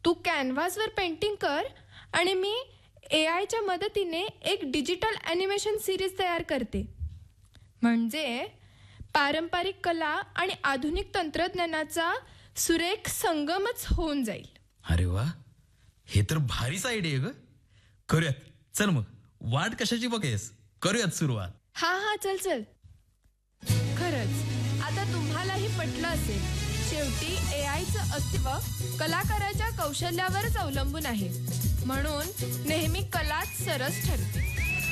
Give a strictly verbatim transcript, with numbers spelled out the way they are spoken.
तू कॅनव्हासवर painting कर आणि मी ए आयच्या मदतीने एक डिजिटल ॲनिमेशन सिरीज तयार करते. म्हणजे पारंपरिक कला आणि आधुनिक तंत्रज्ञानाचा सुरेख संगमच होऊन जाईल. अरे वा, हे तर भारीच आयडिया ग. करूयात, चल मग. वाट कशाची बघेस, करूयात सुरुवात. हा हा चल चल. खरंच आता तुम्हालाही पटलं असेल, शेवटी ए आयचं अस्तित्व कलाकाराच्या कौशल्यावरच अवलंबून आहे. म्हणून नेहमी कलाच सरस ठरते.